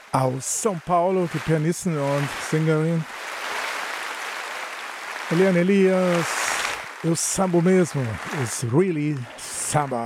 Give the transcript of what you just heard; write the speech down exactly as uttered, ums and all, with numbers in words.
Aus São Paulo, die Pianistin und Sängerin Eliane Elias. E o samba mesmo, it's really samba.